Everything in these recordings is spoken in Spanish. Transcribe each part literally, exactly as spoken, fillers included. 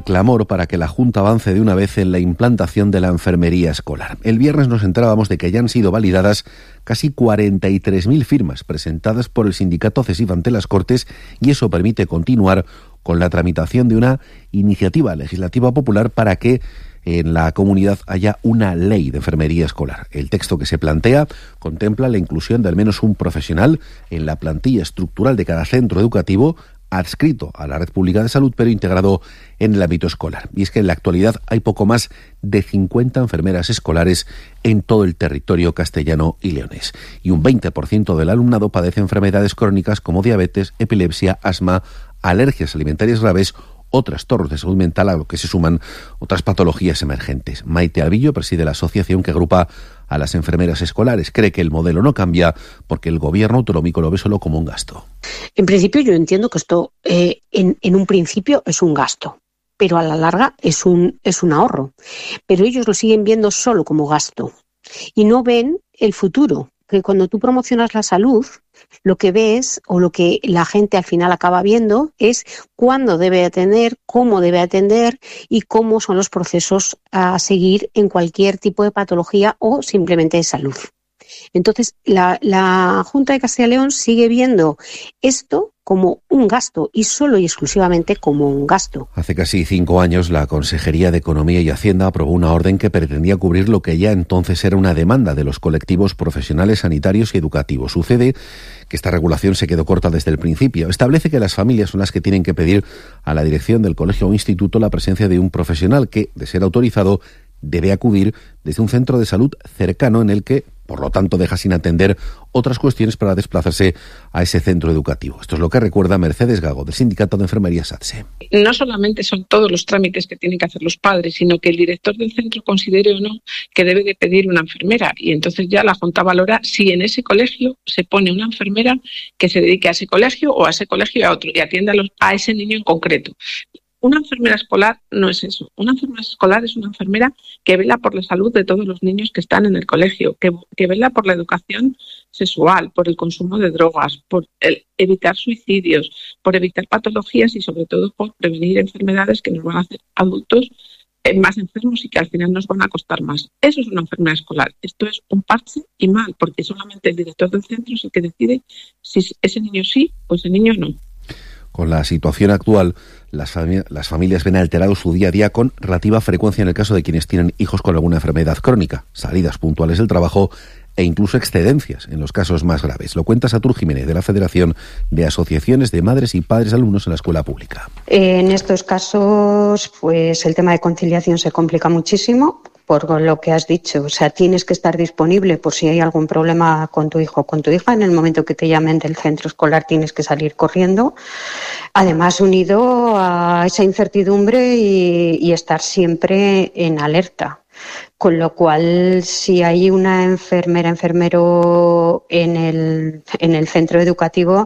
clamor para que la Junta avance de una vez en la implantación de la enfermería escolar. El viernes nos enterábamos de que ya han sido validadas casi cuarenta y tres mil firmas presentadas por el sindicato CESIF ante las Cortes, y eso permite continuar con la tramitación de una iniciativa legislativa popular para que en la comunidad haya una ley de enfermería escolar. El texto que se plantea contempla la inclusión de al menos un profesional en la plantilla estructural de cada centro educativo, adscrito a la red pública de salud, pero integrado en el ámbito escolar. Y es que en la actualidad hay poco más de cincuenta enfermeras escolares en todo el territorio castellano y leonés. Y un veinte por ciento del alumnado padece enfermedades crónicas como diabetes, epilepsia, asma, alergias alimentarias graves o trastornos de salud mental, a lo que se suman otras patologías emergentes. Maite Albillo preside la asociación que agrupa a las enfermeras escolares. Cree que el modelo no cambia porque el gobierno autonómico lo ve solo como un gasto. En principio yo entiendo que esto eh, en, en un principio es un gasto, pero a la larga es un, es un ahorro. Pero ellos lo siguen viendo solo como gasto y no ven el futuro. Que cuando tú promocionas la salud, lo que ves o lo que la gente al final acaba viendo es cuándo debe atender, cómo debe atender y cómo son los procesos a seguir en cualquier tipo de patología o simplemente de salud. Entonces, la, la Junta de Castilla y León sigue viendo esto como un gasto y solo y exclusivamente como un gasto. Hace casi cinco años la Consejería de Economía y Hacienda aprobó una orden que pretendía cubrir lo que ya entonces era una demanda de los colectivos profesionales sanitarios y educativos. Sucede que esta regulación se quedó corta desde el principio. Establece que las familias son las que tienen que pedir a la dirección del colegio o instituto la presencia de un profesional que, de ser autorizado, debe acudir desde un centro de salud cercano en el que, por lo tanto, deja sin atender otras cuestiones para desplazarse a ese centro educativo. Esto es lo que recuerda Mercedes Gago, del Sindicato de Enfermería SATSE. No solamente son todos los trámites que tienen que hacer los padres, sino que el director del centro considere o no que debe de pedir una enfermera. Y entonces ya la Junta valora si en ese colegio se pone una enfermera que se dedique a ese colegio o a ese colegio y a otro, y atienda a, los, a ese niño en concreto. Una enfermera escolar no es eso. Una enfermera escolar es una enfermera que vela por la salud de todos los niños que están en el colegio, que, que vela por la educación sexual, por el consumo de drogas, por el evitar suicidios, por evitar patologías y sobre todo por prevenir enfermedades que nos van a hacer adultos más enfermos y que al final nos van a costar más. Eso es una enfermera escolar. Esto es un parche y mal, porque solamente el director del centro es el que decide si ese niño sí o ese niño no. Con la situación actual, las, fami- las familias ven alterado su día a día con relativa frecuencia en el caso de quienes tienen hijos con alguna enfermedad crónica, salidas puntuales del trabajo e incluso excedencias en los casos más graves. Lo cuenta Satur Jiménez, de la Federación de Asociaciones de Madres y Padres de Alumnos en la Escuela Pública. En estos casos, pues el tema de conciliación se complica muchísimo, por lo que has dicho. O sea, tienes que estar disponible por si hay algún problema con tu hijo o con tu hija. En el momento que te llamen del centro escolar tienes que salir corriendo. Además, unido a esa incertidumbre y, y estar siempre en alerta. Con lo cual, si hay una enfermera, enfermero en el, en el centro educativo,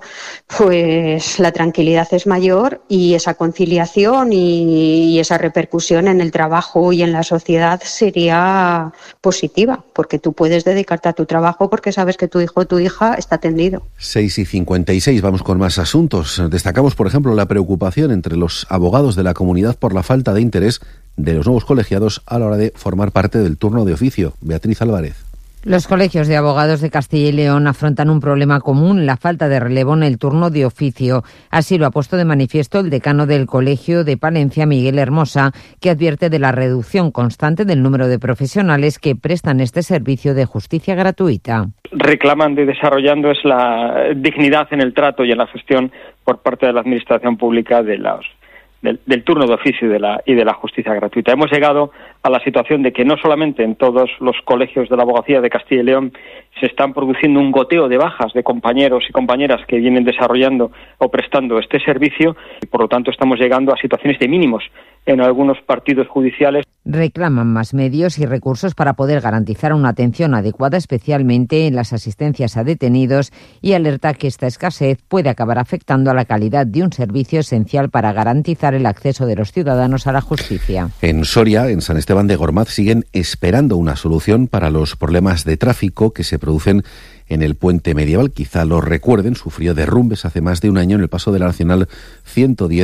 pues la tranquilidad es mayor y esa conciliación y, y esa repercusión en el trabajo y en la sociedad sería positiva, porque tú puedes dedicarte a tu trabajo porque sabes que tu hijo o tu hija está atendido. seis y cincuenta y seis, vamos con más asuntos. Destacamos, por ejemplo, la preocupación entre los abogados de la comunidad por la falta de interés de los nuevos colegiados a la hora de formar parte del turno de oficio. Beatriz Álvarez. Los colegios de abogados de Castilla y León afrontan un problema común, la falta de relevo en el turno de oficio. Así lo ha puesto de manifiesto el decano del Colegio de Palencia, Miguel Hermosa, que advierte de la reducción constante del número de profesionales que prestan este servicio de justicia gratuita. Reclaman de desarrollando es la dignidad en el trato y en la gestión por parte de la Administración Pública de los Del, del turno de oficio y de, la, y de la justicia gratuita. Hemos llegado a la situación de que no solamente en todos los colegios de la abogacía de Castilla y León se están produciendo un goteo de bajas de compañeros y compañeras que vienen desarrollando o prestando este servicio y por lo tanto estamos llegando a situaciones de mínimos en algunos partidos judiciales. Reclaman más medios y recursos para poder garantizar una atención adecuada, especialmente en las asistencias a detenidos, y alerta que esta escasez puede acabar afectando a la calidad de un servicio esencial para garantizar el acceso de los ciudadanos a la justicia. En Soria, en San Esteban de Gormaz, siguen esperando una solución para los problemas de tráfico que se producen en el puente medieval. Quizá lo recuerden, sufrió derrumbes hace más de un año en el paso de la Nacional ciento diez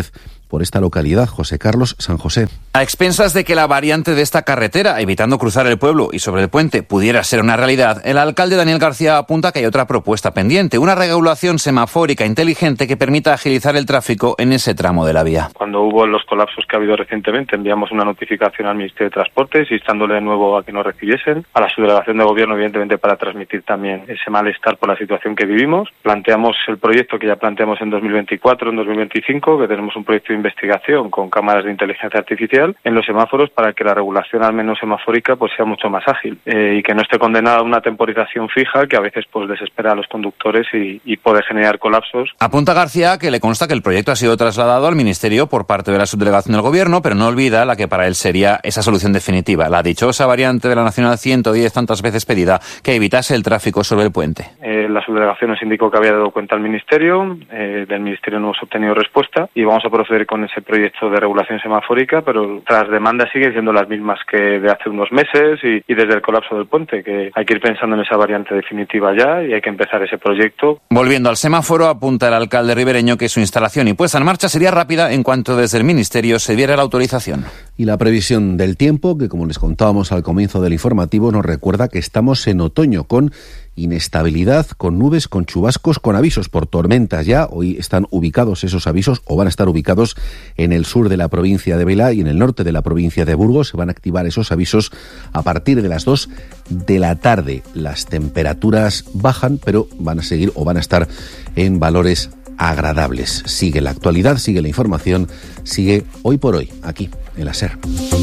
por esta localidad. José Carlos San José. A expensas de que la variante de esta carretera, evitando cruzar el pueblo y sobre el puente, pudiera ser una realidad, el alcalde Daniel García apunta que hay otra propuesta pendiente, una regulación semafórica inteligente que permita agilizar el tráfico en ese tramo de la vía. Cuando hubo los colapsos que ha habido recientemente, enviamos una notificación al Ministerio de Transportes instándole de nuevo a que nos recibiesen, a la subdelegación de gobierno, evidentemente, para transmitir también ese malestar por la situación que vivimos. Planteamos el proyecto que ya planteamos en dos mil veinticuatro, en dos mil veinticinco, que tenemos un proyecto de investigación con cámaras de inteligencia artificial en los semáforos para que la regulación, al menos semafórica, pues sea mucho más ágil eh, y que no esté condenada a una temporización fija que a veces pues desespera a los conductores y, y puede generar colapsos. Apunta García que le consta que el proyecto ha sido trasladado al Ministerio por parte de la subdelegación del Gobierno, pero no olvida la que para él sería esa solución definitiva, la dichosa variante de la Nacional ciento diez tantas veces pedida que evitase el tráfico sobre el puente. Eh, la subdelegación nos indicó que había dado cuenta al Ministerio, eh, del Ministerio no hemos obtenido respuesta y vamos a proceder con ese proyecto de regulación semafórica, pero las demandas siguen siendo las mismas que de hace unos meses y, y desde el colapso del puente, que hay que ir pensando en esa variante definitiva ya y hay que empezar ese proyecto. Volviendo al semáforo, apunta el alcalde ribereño que su instalación y puesta en marcha sería rápida en cuanto desde el Ministerio se diera la autorización. Y la previsión del tiempo, que como les contábamos al comienzo del informativo, nos recuerda que estamos en otoño con inestabilidad, con nubes, con chubascos, con avisos por tormentas ya. Hoy están ubicados esos avisos o van a estar ubicados en el sur de la provincia de Vela y en el norte de la provincia de Burgos. Se van a activar esos avisos a partir de las dos de la tarde. Las temperaturas bajan, pero van a seguir o van a estar en valores agradables. Sigue la actualidad, sigue la información, sigue Hoy por Hoy, aquí en la SER.